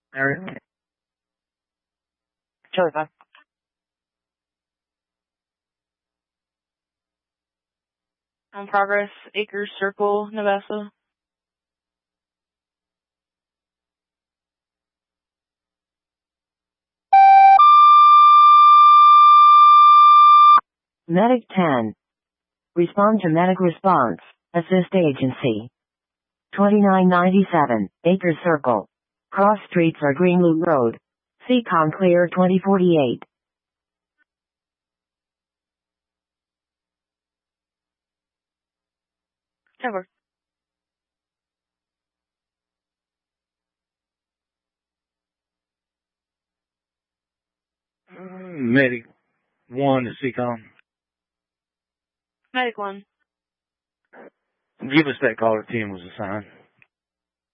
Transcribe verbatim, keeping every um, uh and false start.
Area. Charlie five. On progress, Acres Circle, Navassa. Medic ten. Respond to medic response. Assist agency. twenty-nine ninety-seven, Acres Circle. Cross streets are Green Loop Road. C COM clear twenty forty-eight. Cover. Medic one to C COM. Medic one. Give us that caller ten was assigned.